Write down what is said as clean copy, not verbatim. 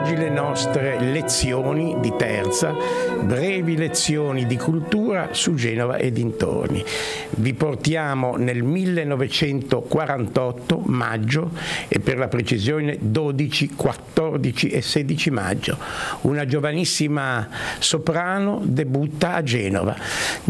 oggi le nostre lezioni di terza, brevi lezioni di cultura su Genova e dintorni. Vi portiamo nel 1948, maggio, e per la precisione 12, 14 e 16 maggio. Una giovanissima soprano debutta a Genova.